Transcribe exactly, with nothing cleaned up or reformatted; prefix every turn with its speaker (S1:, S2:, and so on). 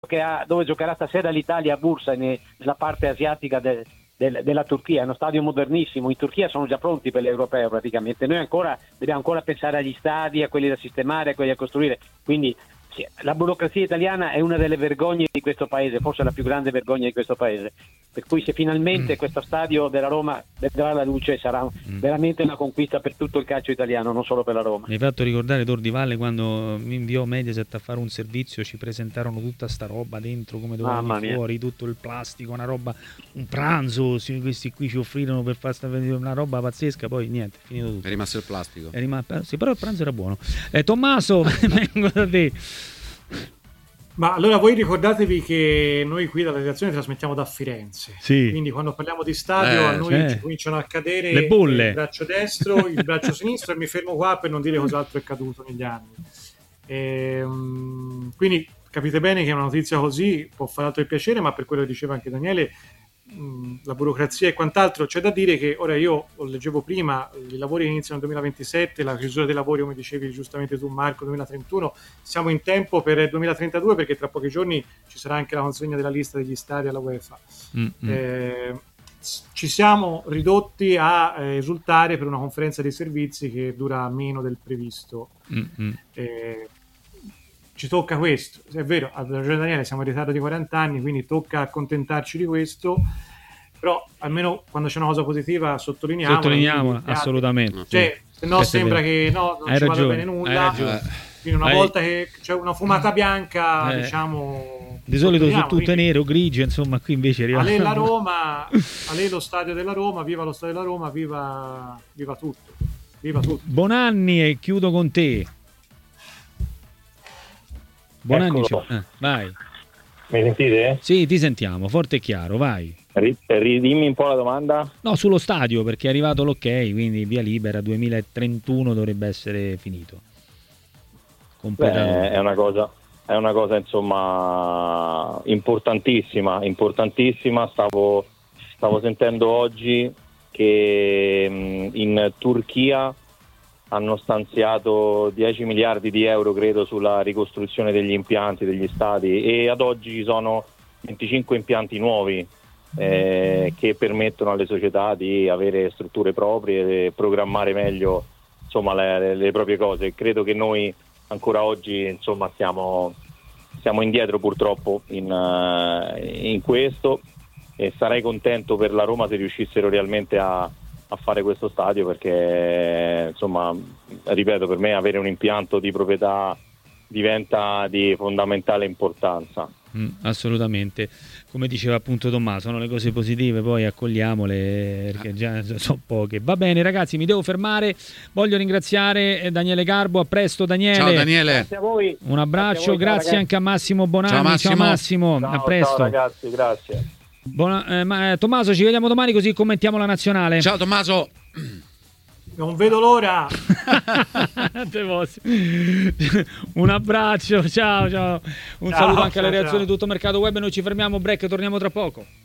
S1: che ha, dove giocherà stasera l'Italia a Bursa, nella parte asiatica del, del, della Turchia. È uno stadio modernissimo. In Turchia sono già pronti per l'europeo praticamente. Noi ancora dobbiamo ancora pensare agli stadi, a quelli da sistemare, a quelli da costruire. Quindi sì, la burocrazia italiana è una delle vergogne di questo paese, forse la più grande vergogna di questo paese. Per cui se finalmente mm. questo stadio della Roma vedrà la luce, sarà mm. veramente una conquista per tutto il calcio italiano, non solo per la Roma.
S2: Mi hai fatto ricordare Tor Di Valle quando mi inviò Mediaset a fare un servizio, ci presentarono tutta sta roba dentro, come doveva venire fuori, tutto il plastico, una roba, un pranzo, questi qui ci offrirono per far stare una roba pazzesca, poi niente, è finito tutto.
S3: È rimasto il plastico.
S2: È rimasto, sì, però il pranzo era buono. Eh, Tommaso, vengo da te.
S4: Ma allora voi ricordatevi che noi qui dalla redazione trasmettiamo da Firenze,
S2: sì.
S4: Quindi quando parliamo di stadio
S2: eh,
S4: a noi
S2: cioè.
S4: ci cominciano a cadere
S2: le bolle.
S4: Il braccio destro, il braccio sinistro, e mi fermo qua per non dire cos'altro è caduto negli anni. E, um, quindi capite bene che una notizia così può fare altro il piacere, ma per quello che diceva anche Daniele, mh, la burocrazia e quant'altro, c'è da dire che ora io lo leggevo prima, i lavori iniziano nel duemilaventisette, la chiusura dei lavori, come dicevi giustamente tu Marco, duemilatrentuno, siamo in tempo per il duemilatrentadue perché tra pochi giorni ci sarà anche la consegna della lista degli stadi alla UEFA. Mm-hmm. Eh, ci siamo ridotti a eh, esultare per una conferenza dei servizi che dura meno del previsto. Mm-hmm. Eh, ci tocca questo, è vero, ha ragione Daniele, siamo in ritardo di quaranta anni, quindi tocca accontentarci di questo, però almeno quando c'è una cosa positiva sottolineiamola.
S2: Sottolineiamola, assolutamente.
S4: Cioè, se no sembra che no, non
S2: hai
S4: ci
S2: ragione,
S4: vada bene nulla. Quindi una hai... volta che c'è una fumata bianca, eh. diciamo...
S2: Di solito su tutte nere o grigie, insomma, qui invece arriva...
S4: A lei la Roma, a lei lo stadio della Roma, viva lo stadio della Roma, viva, viva tutto, viva tutto.
S2: Buonanni e chiudo con te. Buonanni, eh, vai.
S5: Mi sentite?
S2: Sì, ti sentiamo, forte e chiaro, vai.
S5: Ridimmi un po' la domanda.
S2: No, sullo stadio, perché è arrivato l'ok, quindi via libera, duemilatrentuno dovrebbe essere finito.
S5: Beh, è una cosa, è una cosa insomma importantissima, importantissima. Stavo, stavo sentendo oggi che mh, in Turchia hanno stanziato dieci miliardi di euro, credo, sulla ricostruzione degli impianti, degli stadi, e ad oggi ci sono venticinque impianti nuovi eh, che permettono alle società di avere strutture proprie e programmare meglio insomma le, le, le proprie cose. Credo che noi ancora oggi insomma siamo, siamo indietro purtroppo in, uh, in questo, e sarei contento per la Roma se riuscissero realmente a a fare questo stadio, perché insomma, ripeto, per me avere un impianto di proprietà diventa di fondamentale importanza.
S2: Mm, assolutamente, come diceva appunto Tommaso, sono le cose positive, poi accogliamole perché già sono poche. Va bene ragazzi, mi devo fermare, voglio ringraziare Daniele Garbo, a presto Daniele.
S3: Ciao Daniele.
S1: Grazie a voi.
S2: Un abbraccio,
S1: grazie, a voi,
S2: grazie anche a Massimo Bonanni.
S3: Ciao Massimo,
S2: ciao, Massimo.
S5: Ciao,
S2: a presto.
S5: Ciao ragazzi, grazie.
S2: Buona, eh, ma, eh, Tommaso, ci vediamo domani così commentiamo la nazionale.
S3: Ciao Tommaso.
S4: Non vedo l'ora.
S2: Un abbraccio, ciao ciao. Un
S4: ciao,
S2: saluto anche
S4: ciao,
S2: alle reazioni
S4: ciao.
S2: di Tutto Mercato Web. Noi ci fermiamo, break, torniamo tra poco.